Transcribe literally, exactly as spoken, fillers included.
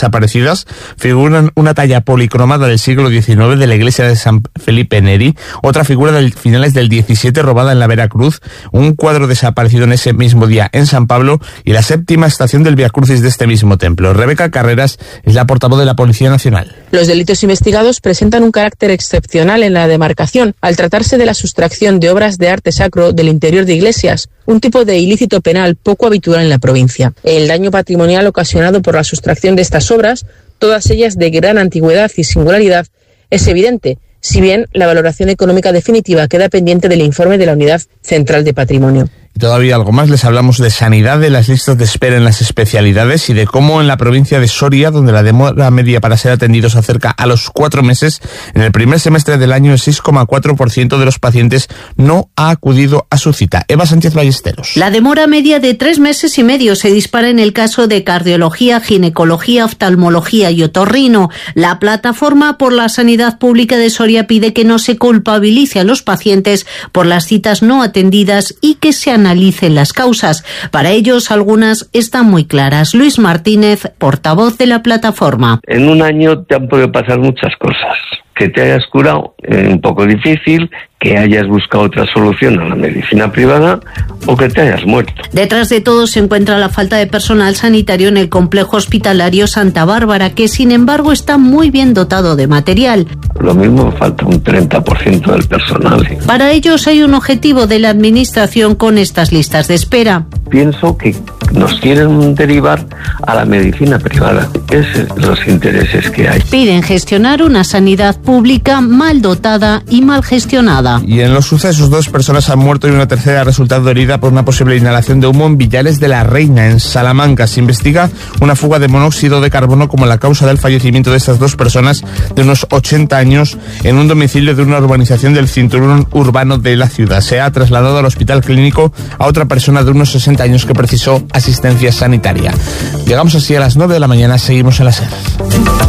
desaparecidas figuran una talla policromada del siglo diecinueve de la iglesia de San Felipe Neri, otra figura de finales del diecisiete robada en la Veracruz, un cuadro desaparecido en ese mismo día en San Pablo y la séptima estación del Via Crucis de este mismo templo. Rebeca Carreras es la portavoz de la Policía Nacional. Los delitos investigados presentan un carácter excepcional en la demarcación, al tratarse de la sustracción de obras de arte sacro del interior de iglesias, un tipo de ilícito penal poco habitual en la provincia. El daño patrimonial ocasionado por la sustracción de estas obras, todas ellas de gran antigüedad y singularidad, es evidente, si bien la valoración económica definitiva queda pendiente del informe de la Unidad Central de Patrimonio. Y todavía algo más, les hablamos de sanidad, de las listas de espera en las especialidades y de cómo en la provincia de Soria, donde la demora media para ser atendidos se acerca a los cuatro meses, en el primer semestre del año el seis coma cuatro por ciento de los pacientes no ha acudido a su cita. Eva Sánchez Ballesteros. La demora media de tres meses y medio se dispara en el caso de cardiología, ginecología, oftalmología y otorrino. La plataforma por la sanidad pública de Soria pide que no se culpabilice a los pacientes por las citas no atendidas y que se analicen las causas. Para ellos, algunas están muy claras. Luis Martínez, portavoz de la plataforma. En un año te han podido pasar muchas cosas. Que te hayas curado es un poco difícil, que hayas buscado otra solución a la medicina privada o que te hayas muerto. Detrás de todo se encuentra la falta de personal sanitario en el complejo hospitalario Santa Bárbara, que sin embargo está muy bien dotado de material. Lo mismo falta un treinta por ciento del personal. ¿eh? Para ellos hay un objetivo de la administración con estas listas de espera. Pienso que nos quieren derivar a la medicina privada. Esos son los intereses que hay. Piden gestionar una sanidad pública mal dotada y mal gestionada. Y en los sucesos, dos personas han muerto y una tercera ha resultado herida por una posible inhalación de humo en Villares de la Reina, en Salamanca. Se investiga una fuga de monóxido de carbono como la causa del fallecimiento de estas dos personas de unos ochenta años en un domicilio de una urbanización del cinturón urbano de la ciudad. Se ha trasladado al hospital clínico a otra persona de unos sesenta años que precisó asistencia sanitaria. Llegamos así a las nueve de la mañana, seguimos en la SER.